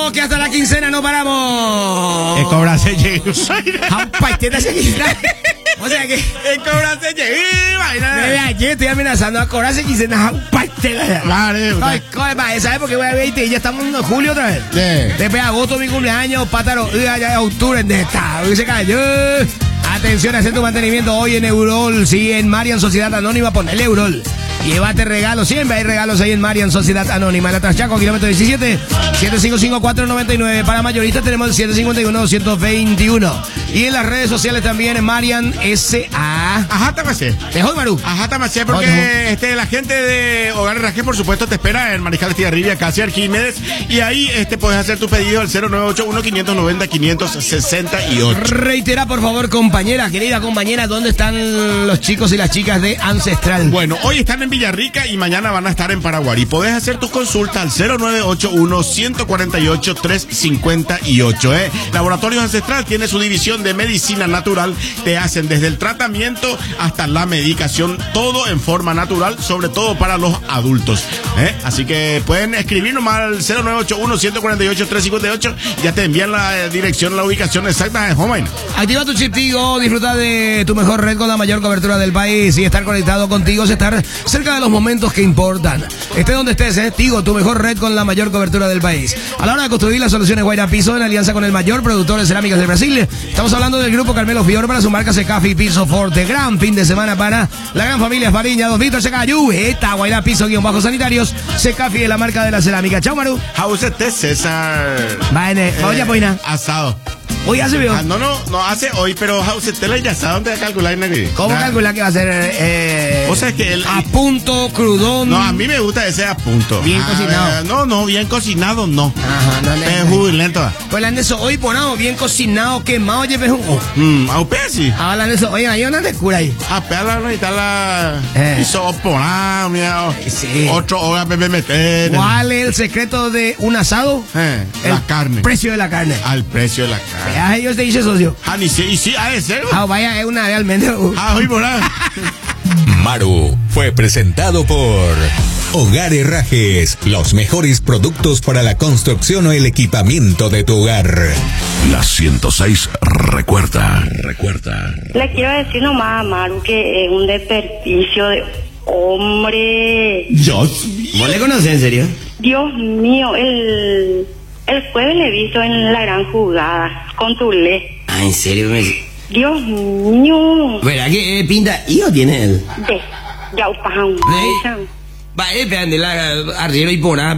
Vamos, que hasta la quincena no paramos. Es cobrarse llegue. O sea que Es cobrarse llegue. desde ayer estoy amenazando a cobrarse quincena. Ay, ¿sabes por qué voy a ver? Ya estamos en julio otra vez. Después de agosto mi cumpleaños, pátaro, ya octubre, se cayó. Atención, hacer tu mantenimiento hoy en Eurol, sí, en Marian Sociedad Anónima, ponele Eurol. Llévate regalos, siempre hay regalos ahí en Marian Sociedad Anónima. En la Traschaco, kilómetro 17, 755-499. Para mayoristas tenemos el 751-221. Y en las redes sociales también en Marian S.A. Ajá, tamacé. Mejor, Maru. Ajá, tamacé, porque la gente de Hogar Raje, por supuesto, te espera en Mariscal Estigarribia, casi Arquímedes. Y ahí puedes hacer tu pedido al 0981-590-568. Reitera, por favor, compañera, querida compañera, ¿dónde están los chicos y las chicas de Ancestral? Bueno, hoy están en Villarrica y mañana van a estar en Paraguarí. Podés hacer tu consulta al 0981-148-358. Laboratorios Ancestral tiene su división de medicina natural. Te hacen desde el tratamiento hasta la medicación, todo en forma natural, sobre todo para los adultos. Así que pueden escribir nomás al 0981-148-358. Ya te envían la dirección, la ubicación exacta de Home. Activa tu chip Tigo, disfruta de tu mejor red con la mayor cobertura del país y estar conectado contigo es estar cerca de los momentos que importan. Esté donde estés, Tigo, tu mejor red con la mayor cobertura del país. A la hora de construir las soluciones Guaira Piso en alianza con el mayor productor de cerámicas del Brasil, estamos hablando del grupo Carmelo Fior para su marca Secafi y Piso Forte. Gran fin de semana para la gran familia Fariña, 2 litros Secayú, Guaira Piso _ sanitarios. Secafi es la marca de la cerámica. Chao, Maru. Jausete César. Vale, oye, poina. Asado. Hoy hace vio. No hace hoy, pero Jausete ya sabe dónde calcular. ¿Cómo calcular que va a ser? O sea que él a punto, crudón. No, a mí me gusta ese a punto. Bien cocinado. No, bien cocinado no. Ajá, no le. Es muy lento. Pues la de eso hoy ponado, bien cocinado, quemado, oye, pejugo. A usted sí. Hablan de eso, oye, hay una de cura ahí. A pelar no está la. Hizo oporá, mira. Sí. Otro hora bebé meter. ¿Cuál es el secreto de un asado? La carne. Precio de la carne. Al precio de la carne. Ellos te dicen socio. Y sí, ha de ser. Vaya, es una realmente. Hoy por ahí. Maru fue presentado por Hogar Herrajes, los mejores productos para la construcción o el equipamiento de tu hogar. La 106 recuerda. Le quiero decir nomás a Maru que es un desperdicio de hombre. ¿Dios? ¿Vos le conocés en serio? Dios mío, el jueves le he visto en la gran jugada con Tulé. Ah, ¿en serio? Dios mío. ¿Verdad que pinta hijo tiene él? Ya upajón. Va, espérate, la arriero y por nada.